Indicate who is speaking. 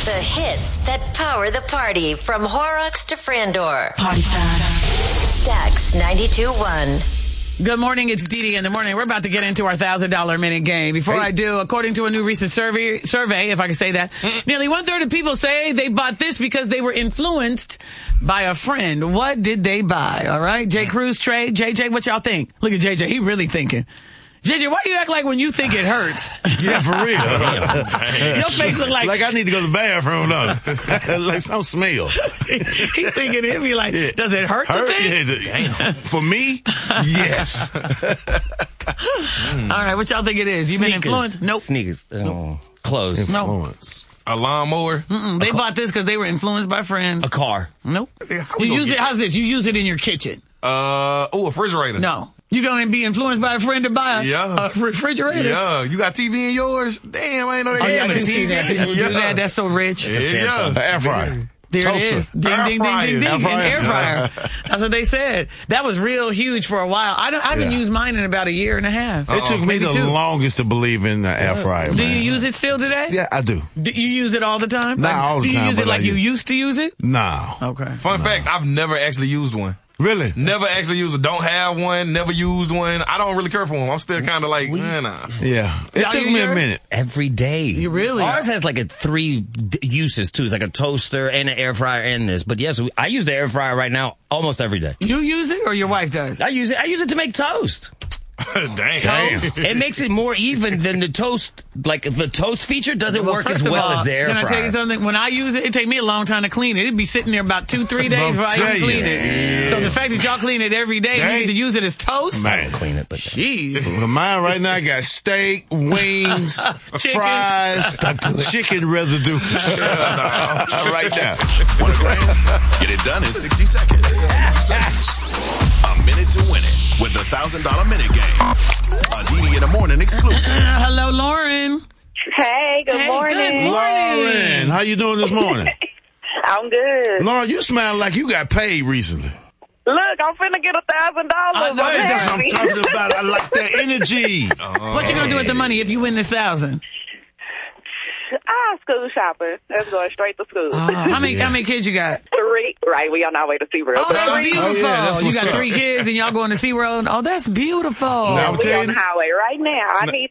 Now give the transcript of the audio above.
Speaker 1: The hits that power the party from Horrocks to Frandor.
Speaker 2: Party time.
Speaker 1: Stax 92.1.
Speaker 3: Good morning, it's Dee Dee in the morning. We're about to get into our $1,000 minute game. Before I do, according to a new recent survey, if I can say that, nearly 1/3 of people say they bought this because they were influenced by a friend. What did they buy? All right, J. Cruz, Trey, JJ, what y'all think? Look at JJ, he really thinking. JJ, why you act like when you think it hurts?
Speaker 4: Yeah, for real.
Speaker 3: Your face look like
Speaker 4: I need to go to the bathroom, though. Like some smell.
Speaker 3: He thinking it be like, does it hurt to think?
Speaker 4: Yeah, for me, yes.
Speaker 3: All right, what y'all think it is? You been influenced? Nope.
Speaker 5: Sneakers. Clothes.
Speaker 4: Influence.
Speaker 6: A lawnmower.
Speaker 3: They bought this because they were influenced by friends.
Speaker 5: A car.
Speaker 3: Nope. You use it. How's this? You use it in your kitchen.
Speaker 6: A refrigerator.
Speaker 3: No. You gonna be influenced by a friend to buy a refrigerator?
Speaker 6: Yeah. You got TV in yours? Damn, I ain't know they
Speaker 3: I
Speaker 6: had
Speaker 3: can
Speaker 6: a
Speaker 3: see
Speaker 6: TV.
Speaker 3: that. People do that. That's so rich.
Speaker 4: An air fryer.
Speaker 3: There
Speaker 4: Toaster.
Speaker 3: it is. Ding, ding, ding, ding, ding. An air fryer. That's what they said. That was real huge for a while. I haven't used mine in about a year and a half.
Speaker 4: It took me the longest to believe in the air fryer,
Speaker 3: Do
Speaker 4: man.
Speaker 3: you use it still today?
Speaker 4: Yeah, I do.
Speaker 3: Do you use it all the time?
Speaker 4: Not all the time.
Speaker 3: Do you use it
Speaker 4: but
Speaker 3: like you used to use it?
Speaker 4: No.
Speaker 3: Okay.
Speaker 6: Fun fact, I've never actually used one.
Speaker 4: Really?
Speaker 6: Never actually used it. Don't have one. Never used one. I don't really care for them. I'm still kind of like, nah.
Speaker 4: Yeah. It took me a minute.
Speaker 5: Every day.
Speaker 3: You really?
Speaker 5: Ours has like 3 uses too. It's like a toaster and an air fryer and this. But yes, I use the air fryer right now almost every day.
Speaker 3: You use it or your wife does?
Speaker 5: I use it to make toast.
Speaker 6: Damn.
Speaker 5: It makes it more even than the toast. Like the toast feature doesn't work as well as the air fryer.
Speaker 3: Can I tell you something? When I use it, it take me a long time to clean it. It'd be sitting there about 2-3 days before I even clean it. So the fact that y'all clean it every day, you need to use it as toast.
Speaker 5: I don't clean it, but
Speaker 3: jeez.
Speaker 4: Well, mine right now got steak, wings, fries, chicken residue. Right there.
Speaker 7: $1 grand. Get it done in 60 seconds. 60 seconds. A minute to win it with the $1,000 minute game. A Dee Dee in the morning exclusive.
Speaker 3: Hello, Lauren.
Speaker 8: Hey, good morning.
Speaker 3: Good morning.
Speaker 4: Lauren, how you doing this morning?
Speaker 8: I'm good.
Speaker 4: Lauren, you smile like you got paid recently.
Speaker 8: Look, I'm finna get $1,000. I'm
Speaker 4: That's what I'm
Speaker 8: happy.
Speaker 4: talking about. I like that energy.
Speaker 3: What you gonna do with the money if you win this 1,000?
Speaker 8: School shopping. That's going straight to school.
Speaker 3: How many kids you got?
Speaker 8: 3. Right, we on our way to SeaWorld.
Speaker 3: Oh, that's beautiful.
Speaker 4: Oh, yeah, that's
Speaker 3: you
Speaker 4: what's
Speaker 3: got
Speaker 4: up.
Speaker 3: 3 kids and y'all going to SeaWorld. Oh, that's beautiful.
Speaker 4: Now, I'm
Speaker 8: We
Speaker 4: telling
Speaker 8: on the
Speaker 4: you,
Speaker 8: highway right now. I need